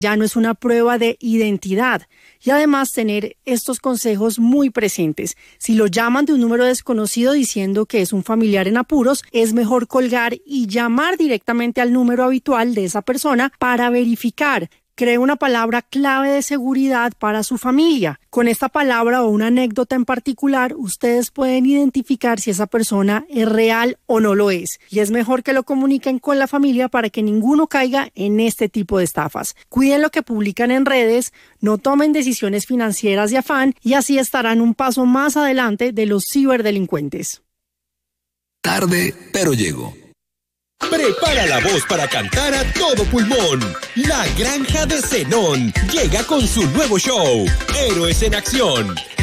Ya no es una prueba de identidad. Y además tener estos consejos muy presentes. Si lo llaman de un número desconocido diciendo que es un familiar en apuros, es mejor colgar y llamar directamente al número habitual de esa persona para verificar. Cree una palabra clave de seguridad para su familia. Con esta palabra o una anécdota en particular, ustedes pueden identificar si esa persona es real o no lo es. Y es mejor que lo comuniquen con la familia para que ninguno caiga en este tipo de estafas. Cuiden lo que publican en redes, no tomen decisiones financieras de afán y así estarán un paso más adelante de los ciberdelincuentes. Tarde, pero llego. Prepara la voz para cantar a todo pulmón. La Granja de Zenón llega con su nuevo show, Héroes en Acción.